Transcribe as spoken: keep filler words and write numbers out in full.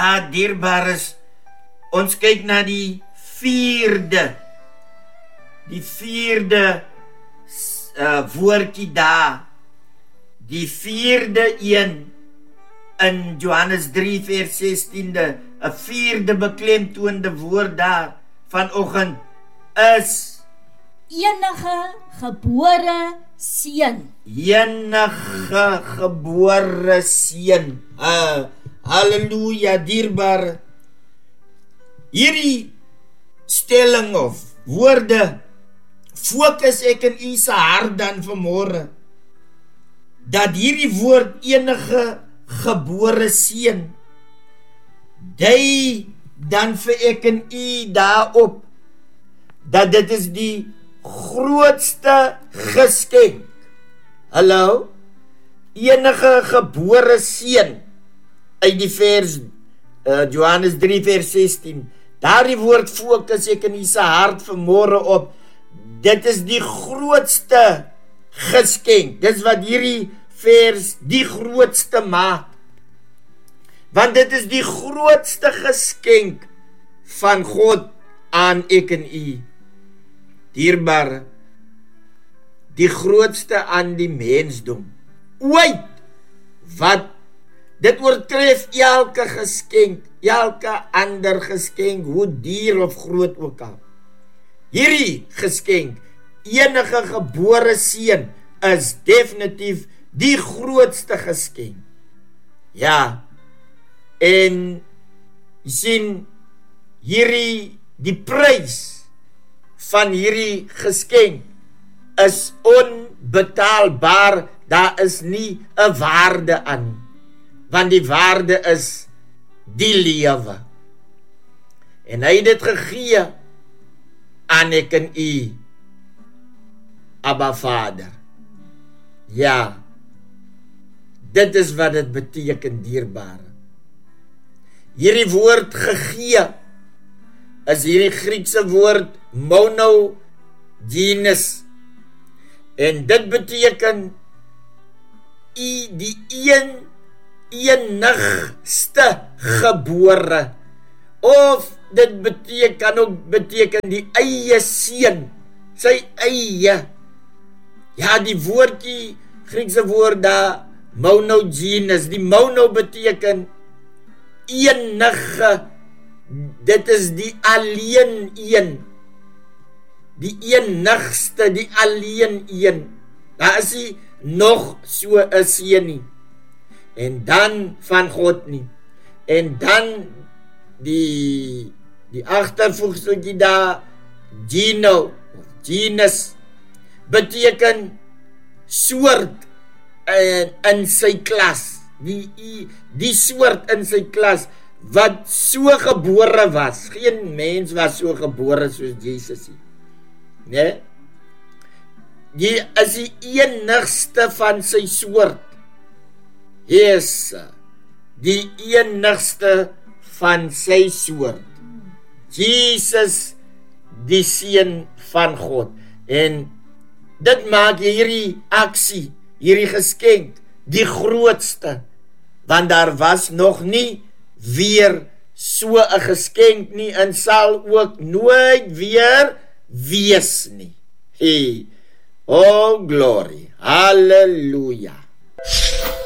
Ja, dierbares, ons kyk na die vierde, die vierde uh, woordjie daar, die vierde een in Johannes drie vers sestiende, 'n vierde beklemtoonde woord daar vanoggend is enige gebore seun. Enige gebore seun. Uh, halleluja, dierbaar. Hierdie stelling of woorde fokus ek in u se hart dan vanmôre, dat hierdie woord enige gebore seun dui dan vir ek en u daarop dat dit is die grootste geskenk. Hallo, enige gebore seun uit die vers uh, Johannes drie vers sestien. Daardie woord fokus ek in u se hart vanmôre op. Dit is die grootste geskenk. Dis wat hierdie vers die grootste maak. Want dit is die grootste geskenk van God aan ek en u. Dierbare, die grootste aan die mensdom. Ooit, wat dit oortref elke geskenk, elke ander geskenk, hoe duur of groot ook al. Hierdie geskenk, enige gebore seun, is definitief die grootste geskenk. Ja, en jy sien, hierdie, die prys van hierdie geskenk is onbetaalbaar. Daar is nie 'n waarde aan, want die waarde is die lewe. En hy het dit gegee aan ek en u, Abba Vader. Ja, dit is wat dit beteken, dierbare. Hierdie woord gegee is hierdie Griekse woord monogenes, en dit beteken i die een enigste gebore, of dit beteken, kan ook beteken die eie seun, sy eie. Ja, die woordjie, Griekse woord daar, monogenes, die mono beteken enige, dit is die alleen een, die enigste, die alleen een. Daar is nie nog so 'n seun nie, en dan van God nie, en dan die die agtervoegseltjie daar, geno, genus, beteken soort in, in sy klas, die, die soort in sy klas, wat so gebore was. Geen mens was so gebore soos Jesus nie. Nee? Die is die enigste van sy soort. Yes, die enigste van sy soort. Jesus, die seun van God. En dit maak hierdie aksie, hierdie geskenk, die grootste, want daar was nog nie weer so 'n geskenk nie, en sal ook nooit weer wees nie. Hey, oh glory, halleluja.